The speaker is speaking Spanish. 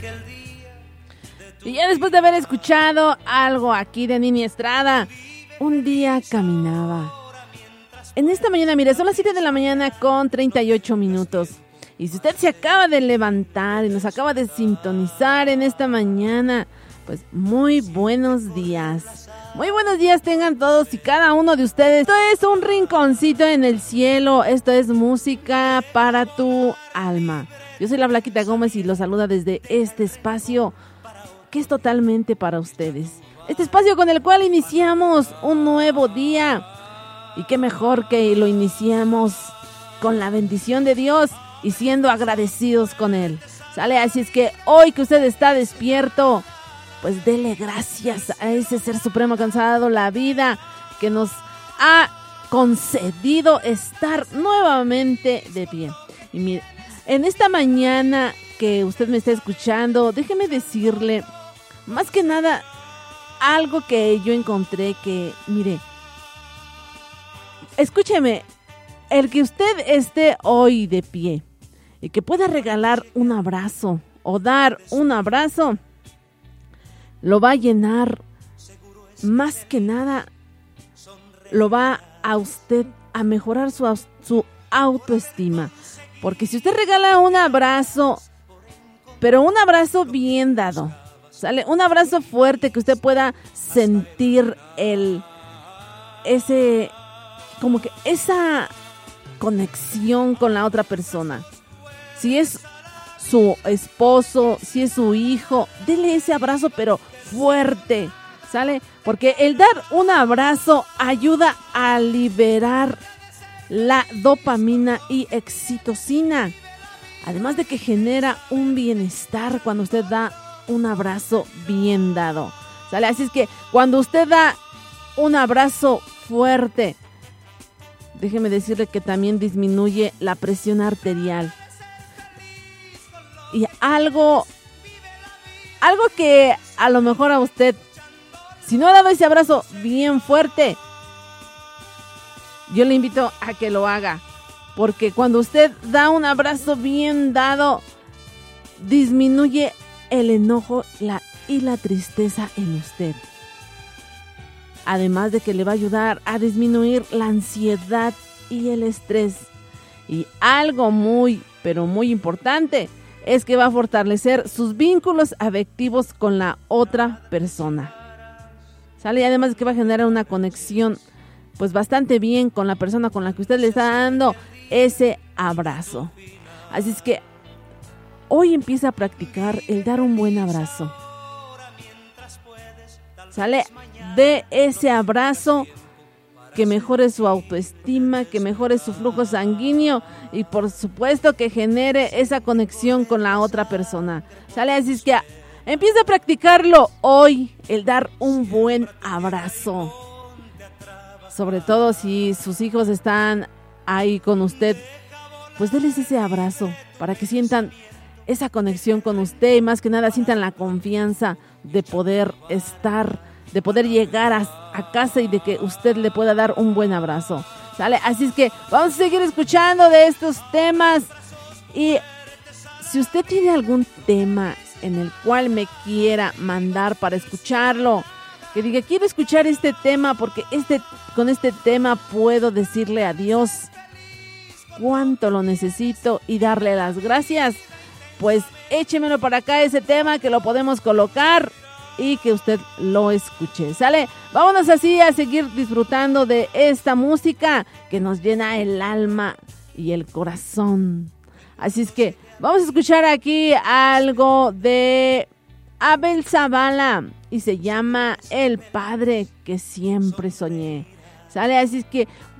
Y ya después de haber escuchado algo aquí de Nini Estrada, un día caminaba. En esta mañana, mire, son las 7 de la mañana con 38 minutos. Y si usted se acaba de levantar y nos acaba de sintonizar en esta mañana, pues muy buenos días. Muy buenos días tengan todos y cada uno de ustedes. Esto es un rinconcito en el cielo. Esto es música para tu alma. Yo soy la Blanquita Gómez y los saluda desde este espacio que es totalmente para ustedes. Este espacio con el cual iniciamos un nuevo día. Y qué mejor que lo iniciamos con la bendición de Dios y siendo agradecidos con Él. ¿Sale? Así es que hoy que usted está despierto, pues dele gracias a ese Ser Supremo que nos ha dado la vida, que nos ha concedido estar nuevamente de pie. Y mire, en esta mañana que usted me está escuchando, déjeme decirle, más que nada, algo que yo encontré que, mire, escúcheme, el que usted esté hoy de pie y que pueda regalar un abrazo o dar un abrazo, lo va a llenar, más que nada, lo va a usted a mejorar su autoestima. Porque si usted regala un abrazo, pero un abrazo bien dado, ¿sale? Un abrazo fuerte que usted pueda sentir como que esa conexión con la otra persona. Si es su esposo, si es su hijo, dele ese abrazo pero fuerte, ¿sale? Porque el dar un abrazo ayuda a liberar la dopamina y oxitocina. Además de que genera un bienestar cuando usted da un abrazo bien dado, ¿sale? Así es que cuando usted da un abrazo fuerte, déjeme decirle que también disminuye la presión arterial. Y algo que a lo mejor a usted, si no ha dado ese abrazo bien fuerte, yo le invito a que lo haga. Porque cuando usted da un abrazo bien dado, disminuye el enojo y la tristeza en usted. Además de que le va a ayudar a disminuir la ansiedad y el estrés. Y algo muy, pero muy importante, es que va a fortalecer sus vínculos afectivos con la otra persona. ¿Sale? Y además de que va a generar una conexión pues bastante bien con la persona con la que usted le está dando ese abrazo. Así es que hoy empieza a practicar el dar un buen abrazo. ¿Sale? De ese abrazo que mejore su autoestima, que mejore su flujo sanguíneo y por supuesto que genere esa conexión con la otra persona. ¿Sale? Así es que empieza a practicarlo hoy, el dar un buen abrazo. Sobre todo si sus hijos están ahí con usted, pues déles ese abrazo para que sientan esa conexión con usted y más que nada sientan la confianza de poder llegar a casa y de que usted le pueda dar un buen abrazo. ¿Sale? Así es que vamos a seguir escuchando de estos temas. Y si usted tiene algún tema en el cual me quiera mandar para escucharlo, que diga, quiero escuchar este tema porque con este tema puedo decirle a Dios cuánto lo necesito y darle las gracias, pues échemelo para acá ese tema que lo podemos colocar y que usted lo escuche. ¿Sale? Vámonos así a seguir disfrutando de esta música que nos llena el alma y el corazón. Así es que vamos a escuchar aquí algo de Abel Zavala y se llama El Padre que Siempre Soñé. ¿Sale? Así es que